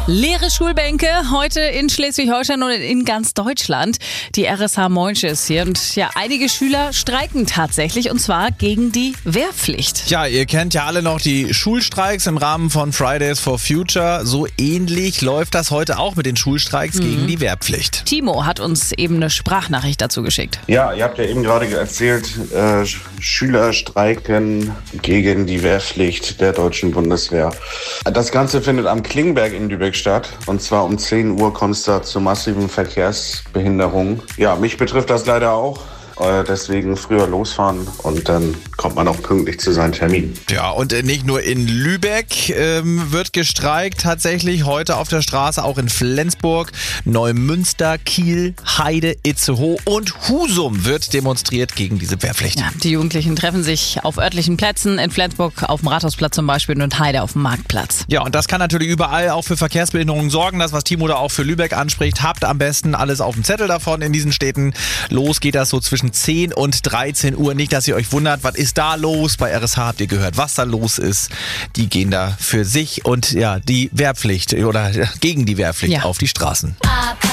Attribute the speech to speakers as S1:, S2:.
S1: Leere Schulbänke heute in Schleswig-Holstein und in ganz Deutschland. Die RSH Moinche ist hier und ja, einige Schüler streiken tatsächlich und zwar gegen die Wehrpflicht.
S2: Ja, ihr kennt ja alle noch die Schulstreiks im Rahmen von Fridays for Future. So ähnlich läuft das heute auch mit den Schulstreiks gegen die Wehrpflicht.
S1: Timo hat uns eben eine Sprachnachricht dazu geschickt.
S3: Ja, ihr habt ja eben gerade erzählt, Schüler streiken gegen die Wehrpflicht der deutschen Bundeswehr. Das Ganze findet am Klingenberg in Lübeck statt. Und zwar um 10 Uhr kommt es da zu massiven Verkehrsbehinderungen. Ja, mich betrifft das leider auch. Deswegen früher losfahren und dann kommt man auch pünktlich zu seinem Termin.
S2: Ja, und nicht nur in Lübeck wird gestreikt, tatsächlich heute auf der Straße, auch in Flensburg, Neumünster, Kiel, Heide, Itzehoe und Husum wird demonstriert gegen diese Wehrpflicht.
S1: Ja, die Jugendlichen treffen sich auf örtlichen Plätzen, in Flensburg auf dem Rathausplatz zum Beispiel und Heide auf dem Marktplatz.
S2: Ja, und das kann natürlich überall auch für Verkehrsbehinderungen sorgen. Das, was Timo da auch für Lübeck anspricht, habt am besten alles auf dem Zettel davon in diesen Städten. Los geht das so zwischen 10 und 13 Uhr. Nicht, dass ihr euch wundert, was ist da los? Bei RSH habt ihr gehört, was da los ist. Die gehen da für sich und ja, die Wehrpflicht oder gegen die Wehrpflicht auf die Straßen.